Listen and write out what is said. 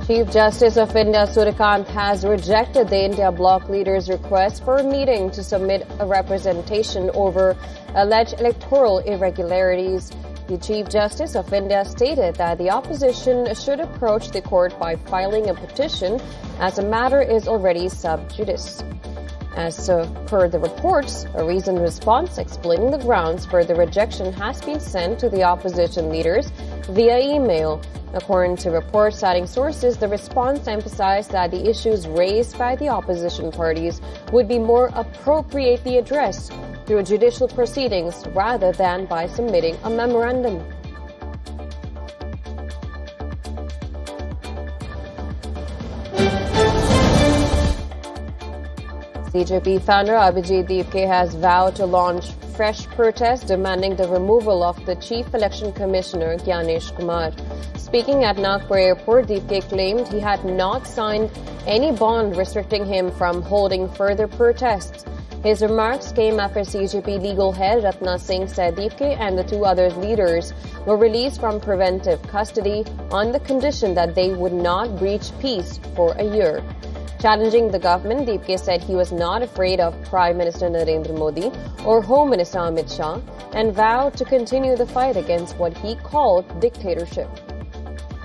Chief Justice of India Suryakant has rejected the India bloc leader's request for a meeting to submit a representation over alleged electoral irregularities. The Chief Justice of India stated that the opposition should approach the court by filing a petition as the matter is already sub judice. As per the reports, a reasoned response explaining the grounds for the rejection has been sent to the opposition leaders via email. According to reports citing sources, the response emphasized that the issues raised by the opposition parties would be more appropriately addressed through judicial proceedings rather than by submitting a memorandum. CJP founder Abhijit Deepke has vowed to launch fresh protests demanding the removal of the Chief Election Commissioner Gyanesh Kumar. Speaking at Nagpur Airport, Deepke claimed he had not signed any bond restricting him from holding further protests. His remarks came after CJP legal head Ratna Singh said Deepke and the two other leaders were released from preventive custody on the condition that they would not breach peace for a year. Challenging the government, Deepke said he was not afraid of Prime Minister Narendra Modi or Home Minister Amit Shah and vowed to continue the fight against what he called dictatorship.